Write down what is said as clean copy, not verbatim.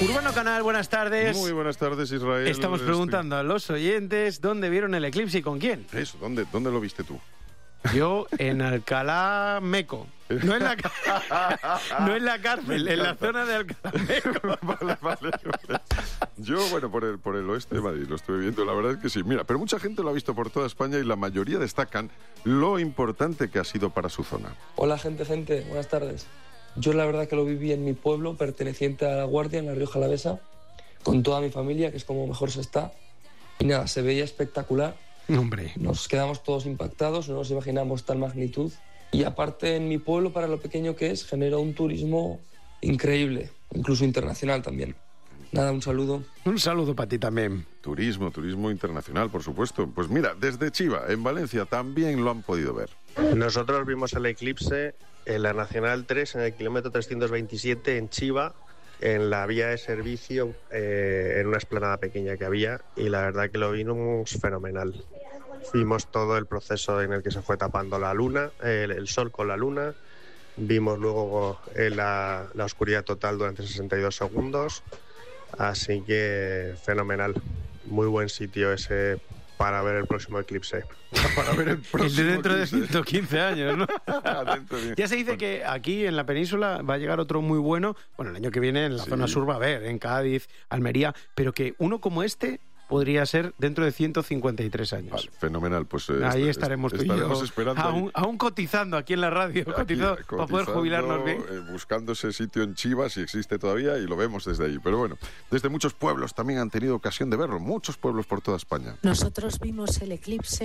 Urbano Canal, buenas tardes. Muy buenas tardes, Israel. Estamos preguntando a los oyentes dónde vieron el eclipse y con quién. Eso, ¿dónde lo viste tú? Yo en Alcalá Meco. No en la cárcel, en la zona de Alcalá Meco. Vale. Yo, bueno, por el oeste de Madrid lo estuve viendo, la verdad es que sí. Mira, pero mucha gente lo ha visto por toda España y la mayoría destacan lo importante que ha sido para su zona. Hola, gente, buenas tardes. Yo la verdad que lo viví en mi pueblo, perteneciente a La Guardia, en la Rioja Alavesa, con toda mi familia, que es como mejor se está. Y nada, se veía espectacular. Hombre. Nos quedamos todos impactados, no nos imaginamos tal magnitud. Y aparte, en mi pueblo, para lo pequeño que es, genera un turismo increíble, incluso internacional también. Nada, un saludo. Un saludo para ti también. Turismo internacional, por supuesto. Pues mira, desde Chiva, en Valencia, también lo han podido ver. Nosotros vimos el eclipse en la Nacional 3, en el kilómetro 327, en Chiva, en la vía de servicio, en una explanada pequeña que había, y la verdad que lo vimos fenomenal. Vimos todo el proceso en el que se fue tapando la luna, el sol con la luna. Vimos luego la oscuridad total durante 62 segundos. Así que fenomenal. Muy buen sitio ese para ver el próximo eclipse. Para ver el próximo dentro eclipse. de 115 años, ¿no? Ya se dice que aquí en la península va a llegar otro muy bueno. Bueno, el año que viene en la zona sur va a haber, en Cádiz, Almería, pero que uno como este podría ser dentro de 153 años. Vale, fenomenal. Pues ahí estaremos tú y yo, esperando aún cotizando aquí en la radio, cotizando para poder jubilarnos bien. Buscando ese sitio en Chiva, si existe todavía, y lo vemos desde ahí. Pero bueno, desde muchos pueblos también han tenido ocasión de verlo, muchos pueblos por toda España. Nosotros vimos el eclipse